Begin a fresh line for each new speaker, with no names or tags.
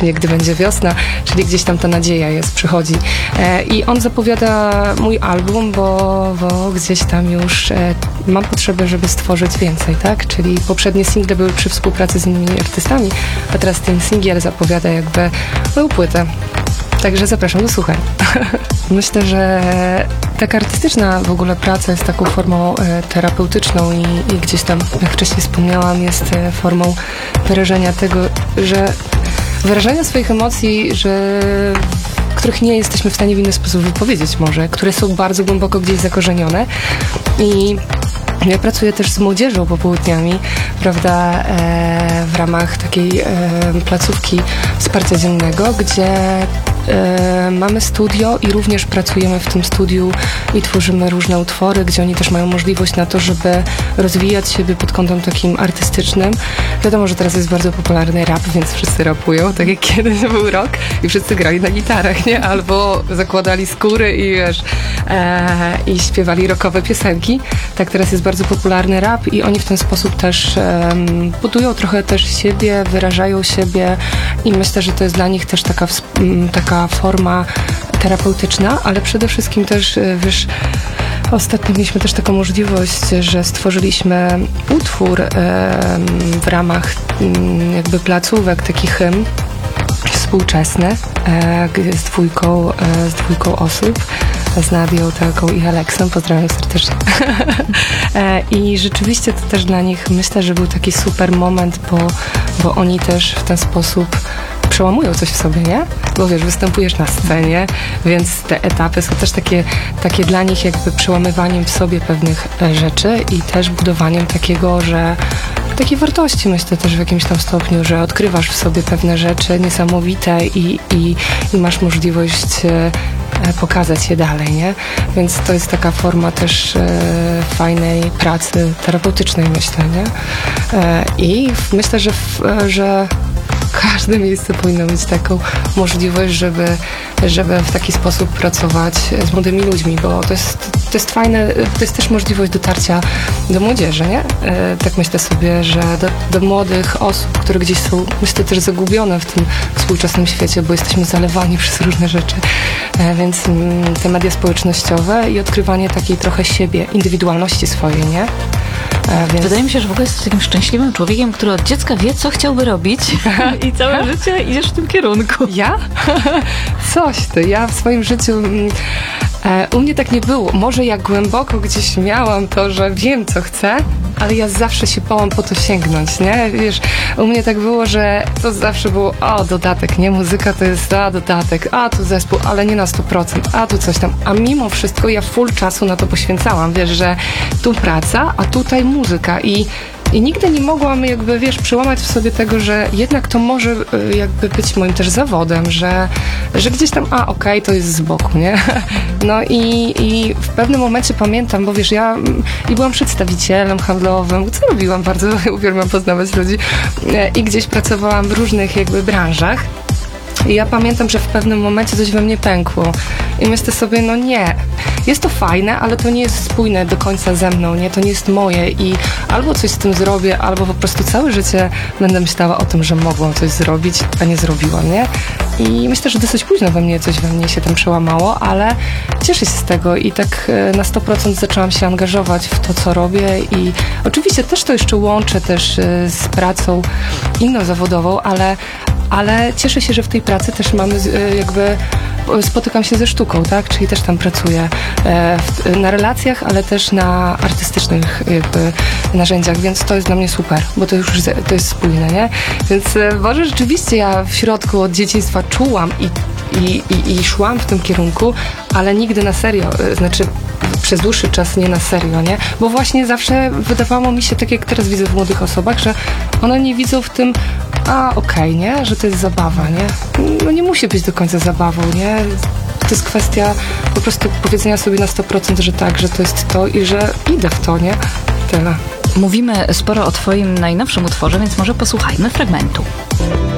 wiecznie, gdy będzie wiosna, czyli gdzieś tam ta nadzieja przychodzi. I on zapowiada mój album, bo gdzieś tam już mam potrzebę, żeby stworzyć więcej, tak? Czyli poprzednie single były przy współpracy z innymi artystami, a teraz ten singiel zapowiada jakby moją płytę. Także zapraszam do słuchania. Myślę, że taka artystyczna w ogóle praca jest taką formą terapeutyczną i gdzieś tam, jak wcześniej wspomniałam, jest formą wyrażenia tego, że wyrażania swoich emocji, których nie jesteśmy w stanie w inny sposób wypowiedzieć może, które są bardzo głęboko gdzieś zakorzenione. I ja pracuję też z młodzieżą popołudniami, prawda, w ramach takiej placówki wsparcia dziennego, gdzie mamy studio i również pracujemy w tym studiu i tworzymy różne utwory, gdzie oni też mają możliwość na to, żeby rozwijać siebie pod kątem takim artystycznym. Wiadomo, że teraz jest bardzo popularny rap, więc wszyscy rapują, tak jak kiedyś był rock i wszyscy grali na gitarach, nie? Albo zakładali skóry i wiesz, i śpiewali rockowe piosenki. Tak teraz jest bardzo popularny rap i oni w ten sposób też budują trochę też siebie, wyrażają siebie i myślę, że to jest dla nich też taka forma terapeutyczna, ale przede wszystkim też, wiesz, ostatnio mieliśmy też taką możliwość, że stworzyliśmy utwór w ramach jakby placówek, taki hymn współczesny z dwójką osób, z Nadią, Telką i Aleksem. Pozdrawiam serdecznie. I rzeczywiście to też dla nich, myślę, że był taki super moment, bo oni też w ten sposób przełamują coś w sobie, nie? Bo wiesz, występujesz na scenie, więc te etapy są też takie dla nich jakby przełamywaniem w sobie pewnych rzeczy i też budowaniem takiej wartości, myślę też w jakimś tam stopniu, że odkrywasz w sobie pewne rzeczy niesamowite i masz możliwość pokazać je dalej, nie? Więc to jest taka forma też fajnej pracy terapeutycznej, myślę, nie? I myślę, że każde miejsce powinno mieć taką możliwość, żeby w taki sposób pracować z młodymi ludźmi, bo to jest fajne, to jest też możliwość dotarcia do młodzieży, nie? Tak myślę sobie, że do młodych osób, które gdzieś są, myślę, też zagubione w tym współczesnym świecie, bo jesteśmy zalewani przez różne rzeczy, więc te media społecznościowe i odkrywanie takiej trochę siebie, indywidualności swojej, nie? Więc... Wydaje mi się, że w ogóle jesteś takim szczęśliwym człowiekiem, który od dziecka wie, co chciałby robić i całe życie idziesz w tym kierunku. Ja? Coś ty. Ja w swoim życiu... u mnie tak nie było. Może ja głęboko gdzieś miałam to, że wiem, co chcę, ale ja zawsze się bałam po to sięgnąć, nie? Wiesz, u mnie tak było, że to zawsze było, dodatek, nie? Muzyka to jest, dodatek, tu zespół, ale nie na 100%, tu coś tam. A mimo wszystko ja full czasu na to poświęcałam, wiesz, że tu praca, a tutaj muzyka i nigdy nie mogłam jakby, wiesz, przełamać w sobie tego, że jednak to może jakby być moim też zawodem, że gdzieś tam, to jest z boku, nie? No i w pewnym momencie pamiętam, bo wiesz, ja byłam przedstawicielem handlowym, co robiłam, bardzo uwielbiam poznawać ludzi i gdzieś pracowałam w różnych jakby branżach. I ja pamiętam, że w pewnym momencie coś we mnie pękło i myślę sobie, no nie, jest to fajne, ale to nie jest spójne do końca ze mną, nie, to nie jest moje i albo coś z tym zrobię, albo po prostu całe życie będę myślała o tym, że mogłam coś zrobić, a nie zrobiłam, nie? I myślę, że dosyć późno coś we mnie się tam przełamało, ale cieszę się z tego i tak na 100% zaczęłam się angażować w to, co robię i oczywiście też to jeszcze łączę też z pracą inną zawodową, ale cieszę się, że w tej pracy też mamy jakby spotykam się ze sztuką, tak? Czyli też tam pracuję na relacjach, ale też na artystycznych jakby narzędziach, więc to jest dla mnie super, bo to już to jest spójne, nie? Więc może rzeczywiście ja w środku od dzieciństwa czułam i szłam w tym kierunku, ale nigdy na serio, znaczy przez dłuższy czas nie na serio, nie? Bo właśnie zawsze wydawało mi się, tak jak teraz widzę w młodych osobach, że one nie widzą w tym nie? Że to jest zabawa, nie? No nie musi być do końca zabawą, nie? To jest kwestia po prostu powiedzenia sobie na 100%, że tak, że to jest to i że idę w to, nie? Tyle.
Mówimy sporo o twoim najnowszym utworze, więc może posłuchajmy fragmentu.